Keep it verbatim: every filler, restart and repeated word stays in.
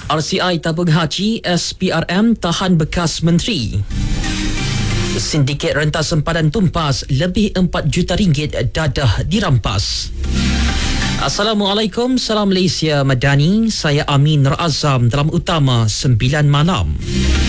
R C I tabung haji, S P R M tahan bekas menteri. Sindiket rentas sempadan tumpas lebih empat juta ringgit dadah dirampas. Assalamualaikum, salam Malaysia Madani. Saya Amin Razam dalam Utama sembilan malam.